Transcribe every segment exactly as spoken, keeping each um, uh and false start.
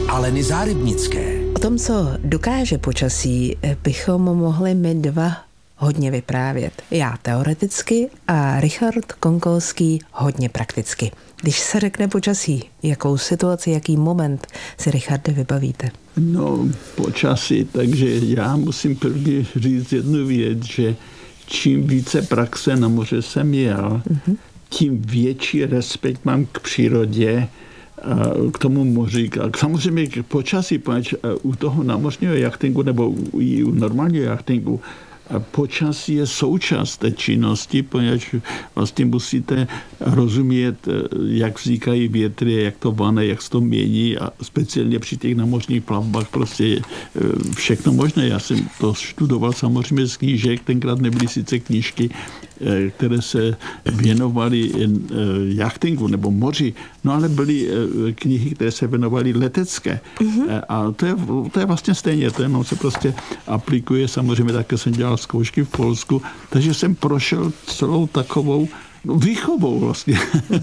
Aleny Zárybnické. O tom, co dokáže počasí, bychom mohli my dva hodně vyprávět. Já teoreticky a Richard Konkolský hodně prakticky. Když se řekne počasí, jakou situaci, jaký moment si, Richarde, vybavíte? No, počasí, takže já musím první říct jednu věc, že čím více praxe na moře jsem jel, mm-hmm. tím větší respekt mám k přírodě, k tomu moři. Samozřejmě k počasí, poněč u toho námořního jachtingu nebo i u normálního jachtingu počasí je součást té činnosti, poněvadž vlastně musíte rozumět, jak vznikají větry, jak to vane, jak se to mění a speciálně při těch námořních plavbách prostě všechno možné. Já jsem to studoval samozřejmě z knížek, tenkrát nebyly sice knížky, které se věnovaly jachtingu nebo moři, no ale byly knihy, které se věnovaly letecké. Mm-hmm. A to je, to je vlastně stejně, to jenom se prostě aplikuje, samozřejmě také jsem dělal zkoušky v Polsku, takže jsem prošel celou takovou no, výchovou vlastně.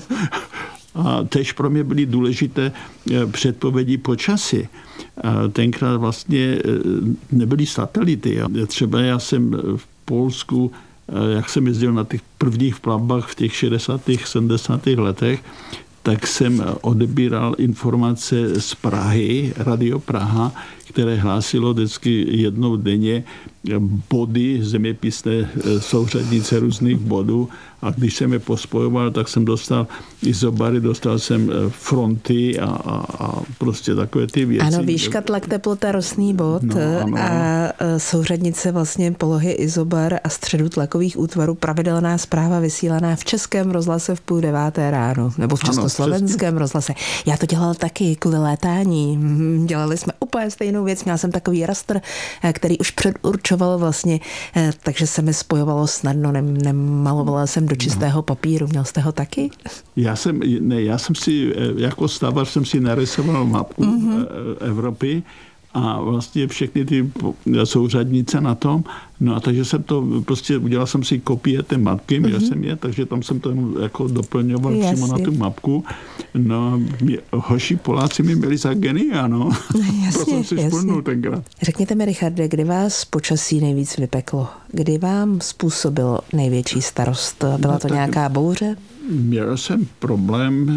A tež pro mě byly důležité předpovědi počasí. A tenkrát vlastně nebyly satelity. Třeba já jsem v Polsku, jak jsem jezdil na těch prvních plavbách v těch šedesátých sedmdesátých letech, tak jsem odebíral informace z Prahy, Radio Praha, které hlásilo vždycky jednou denně body, zeměpisné souřadnice různých bodů. A když jsem je pospojoval, tak jsem dostal izobary, dostal jsem fronty a, a, a prostě takové ty věci. Ano, výška, tlak, teplota, rostný bod no, ano. A souřadnice vlastně polohy izobar a středu tlakových útvarů, pravidelná zpráva vysílaná v Českém rozhlase v půl deváté ráno, nebo v Československém rozhlase. Já to dělal taky kvůli létání. Dělali jsme úplně stejnou věc. Měl jsem takový rastr, který už předurčoval vlastně, takže se mi spojovalo snadno, nemalovala jsem do čistého papíru. Měl jste ho taky? Já jsem, ne, já jsem si, jako stavař jsem si narysoval mapku mm-hmm. Evropy a vlastně všechny ty souřadnice na tom. No a takže jsem to, prostě udělal jsem si kopie té mapky, měl mm-hmm. jsem je, takže tam jsem to jako doplňoval Jasně. přímo na tu mapku. No, mě, hoši Poláci mi měli za genia, no. Jasně, jsem si splnul tenkrát. Řekněte mi, Richarde, kdy vás počasí nejvíc vypeklo? Kdy vám způsobilo největší starost? Byla to no, nějaká bouře? Měl jsem problém.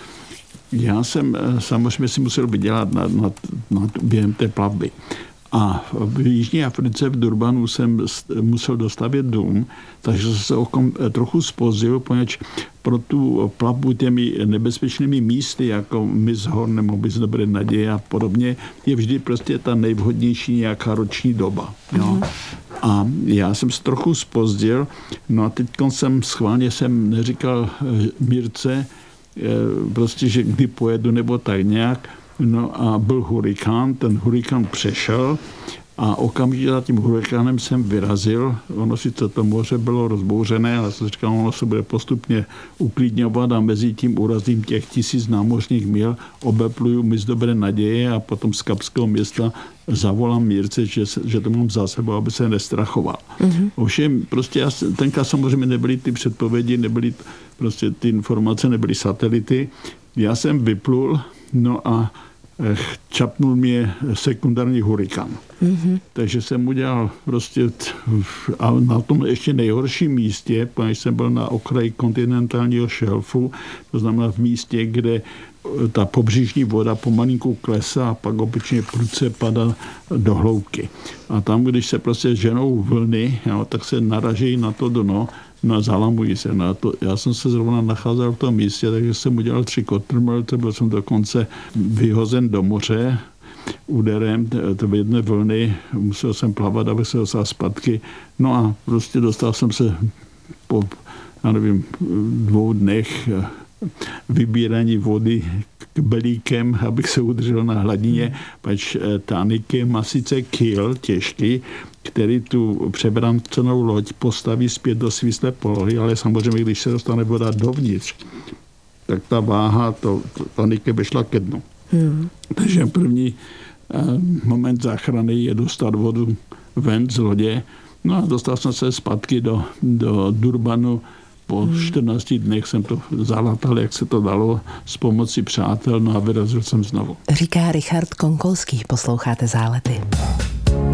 Já jsem samozřejmě si musel vydělat na, na, na, během té plavby. A v Jižní Africe v Durbanu jsem musel dostavět dům, takže jsem se okom trochu zpozdil, poněvadž pro tu plavbu těmi nebezpečnými místy, jako Mys Horn nebo Mys Dobré naděje a podobně, je vždy prostě ta nejvhodnější nějaká roční doba. Jo. Mm. A já jsem se trochu zpozdil, no a teď jsem schválně jsem neříkal Mírce, prostě, že kdy pojedu nebo tak nějak. No a byl hurikán, ten hurikán přešel a okamžitě za tím hurikánem jsem vyrazil. Ono sice to moře bylo rozbouřené, ale jsem říkal, ono se bude postupně uklidňovat a mezi tím urazím těch tisíc námořních mil, obepluju Mys Dobré naděje a potom z Kapského města zavolám Mírce, že, že to mám za sebou, aby se nestrachoval. Mm-hmm. Ovšem, prostě já, tenka samozřejmě nebyly ty předpovědi, nebyly prostě ty informace, nebyly satelity. Já jsem vyplul, no a čapnul mě sekundární hurikán. Mm-hmm. Takže jsem udělal prostě a na tom ještě nejhorším místě, protože jsem byl na okraji kontinentálního šelfu, to znamená v místě, kde ta pobřežní voda pomalinku klesá a pak obyčně prudce padá do hloubky. A tam, když se prostě ženou vlny, jo, tak se naražejí na to dno, no a zalamují se na to. Já jsem se zrovna nacházel v tom místě, takže jsem udělal tři kotrmelce, byl jsem dokonce vyhozen do moře úderem té jedné vlny, musel jsem plavat, abych se dostal zpátky. No a prostě dostal jsem se po, já nevím, dvou dnech vybírání vody kbelíkem, abych se udržel na hladině, pač tániky má sice kýl těžký, který tu přebrancenou loď postaví zpět do svislé polohy, ale samozřejmě, když se dostane voda dovnitř, tak ta váha, to, to tániky by šla ke dnu. Hmm. Takže první moment záchrany je dostat vodu ven z lodě. No a dostal jsem se zpátky do, do Durbanu po hmm. čtrnácti dnech jsem to zalatal, jak se to dalo s pomocí přátel, no a vyrazil jsem znovu. Říká Richard Konkolský, posloucháte Zálety.